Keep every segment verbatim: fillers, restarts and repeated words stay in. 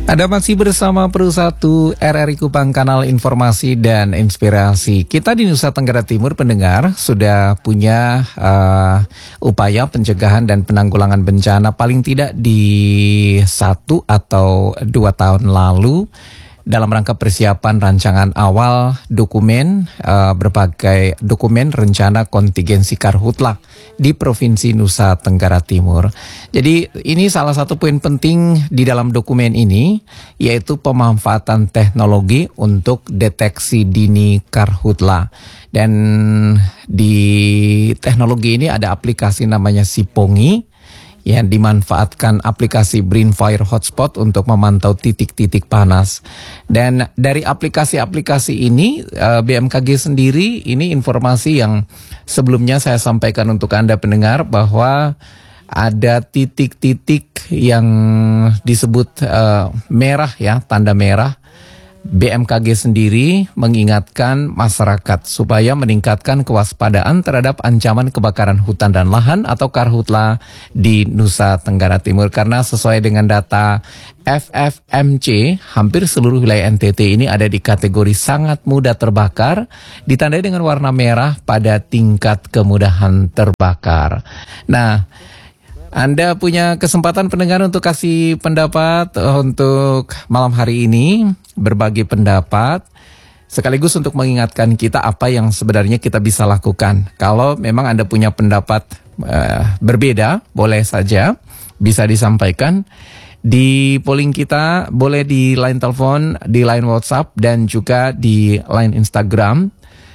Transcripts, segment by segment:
Ada masih bersama Pro satu R R I Kupang, kanal informasi dan inspirasi. Kita di Nusa Tenggara Timur, pendengar, sudah punya uh, upaya pencegahan dan penanggulangan bencana paling tidak di satu atau dua tahun lalu dalam rangka persiapan rancangan awal dokumen uh, berbagai dokumen rencana kontingensi karhutla di Provinsi Nusa Tenggara Timur. Jadi ini salah satu poin penting di dalam dokumen ini, yaitu pemanfaatan teknologi untuk deteksi dini karhutla. Dan di teknologi ini ada aplikasi namanya Sipongi, yang dimanfaatkan aplikasi Brainfire Hotspot untuk memantau titik-titik panas. Dan dari aplikasi-aplikasi ini, B M K G sendiri, ini informasi yang sebelumnya saya sampaikan untuk Anda pendengar, bahwa ada titik-titik yang disebut uh, merah ya, tanda merah. B M K G sendiri mengingatkan masyarakat supaya meningkatkan kewaspadaan terhadap ancaman kebakaran hutan dan lahan atau karhutla di Nusa Tenggara Timur. Karena sesuai dengan data F F M C, hampir seluruh wilayah N T T ini ada di kategori sangat mudah terbakar, ditandai dengan warna merah pada tingkat kemudahan terbakar. Nah, Anda punya kesempatan pendengar untuk kasih pendapat untuk malam hari ini, berbagi pendapat, sekaligus untuk mengingatkan kita apa yang sebenarnya kita bisa lakukan. Kalau memang Anda punya pendapat uh, berbeda, boleh saja bisa disampaikan di polling kita, boleh di line telepon, di line WhatsApp, dan juga di line Instagram.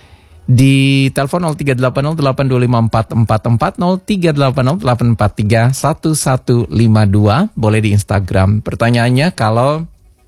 Di telepon nol tiga delapan nol delapan dua lima empat empat empat, nol tiga delapan nol delapan empat tiga satu satu lima dua. Boleh di Instagram. Pertanyaannya, kalau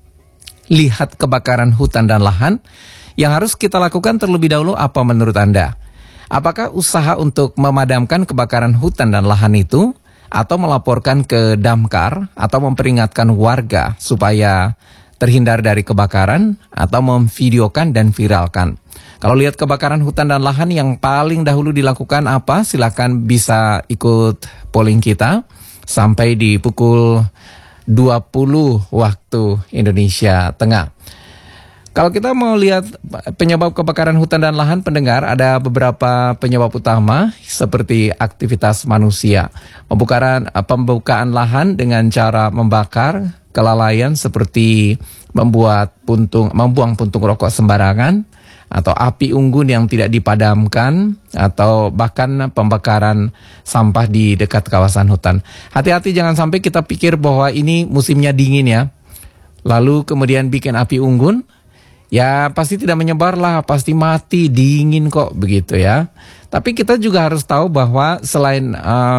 lihat kebakaran hutan dan lahan, yang harus kita lakukan terlebih dahulu apa menurut Anda? Apakah usaha untuk memadamkan kebakaran hutan dan lahan itu, atau melaporkan ke damkar, atau memperingatkan warga supaya terhindar dari kebakaran, atau memvideokan dan viralkan? Kalau lihat kebakaran hutan dan lahan, yang paling dahulu dilakukan apa? Silakan bisa ikut polling kita sampai di pukul dua puluh waktu Indonesia Tengah. Kalau kita mau lihat penyebab kebakaran hutan dan lahan, pendengar, ada beberapa penyebab utama seperti aktivitas manusia. Pembukaan, pembukaan lahan dengan cara membakar, kelalaian seperti membuat puntung, membuang puntung rokok sembarangan, atau api unggun yang tidak dipadamkan, atau bahkan pembakaran sampah di dekat kawasan hutan. Hati-hati, jangan sampai kita pikir bahwa ini musimnya dingin ya, lalu kemudian bikin api unggun, ya pasti tidak menyebar lah, pasti mati, dingin kok begitu ya. Tapi kita juga harus tahu bahwa selain uh,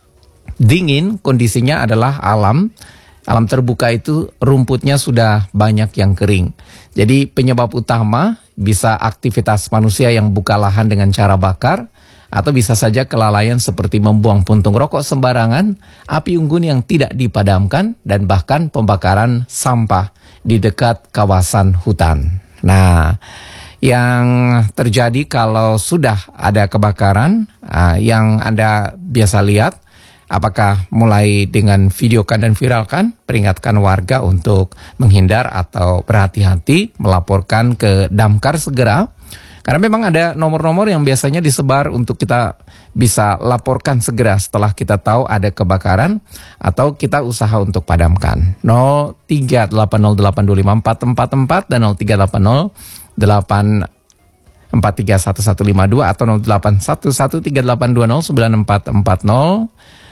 dingin, kondisinya adalah alam. Alam terbuka itu rumputnya sudah banyak yang kering. Jadi penyebab utama bisa aktivitas manusia yang buka lahan dengan cara bakar, atau bisa saja kelalaian seperti membuang puntung rokok sembarangan, api unggun yang tidak dipadamkan, dan bahkan pembakaran sampah di dekat kawasan hutan. Nah, yang terjadi kalau sudah ada kebakaran, uh, yang Anda biasa lihat, apakah mulai dengan videokan dan viralkan, peringatkan warga untuk menghindar atau berhati-hati, melaporkan ke damkar segera. Karena memang ada nomor-nomor yang biasanya disebar untuk kita bisa laporkan segera setelah kita tahu ada kebakaran, atau kita usaha untuk padamkan. nol tiga delapan nol delapan dua lima empat empat empat dan nol tiga delapan nol delapan empat tiga satu satu lima dua atau nol delapan satu satu tiga delapan dua nol sembilan empat empat nol.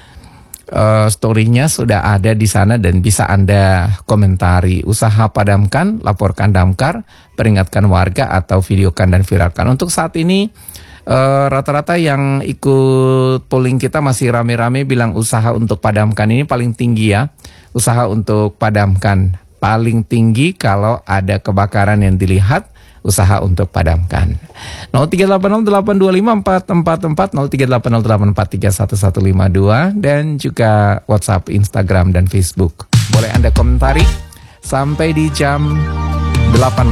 Uh, story-nya sudah ada di sana dan bisa Anda komentari. Usaha padamkan, laporkan damkar, peringatkan warga, atau videokan dan viralkan. Untuk saat ini uh, rata-rata yang ikut polling kita masih rame-rame bilang usaha untuk padamkan ini paling tinggi ya. Usaha untuk padamkan paling tinggi kalau ada kebakaran yang dilihat, usaha untuk padamkan. nol tiga delapan nol delapan dua lima empat empat empat, nol tiga delapan nol delapan empat tiga satu satu lima dua, dan juga WhatsApp, Instagram, dan Facebook. Boleh Anda komentari sampai di jam delapan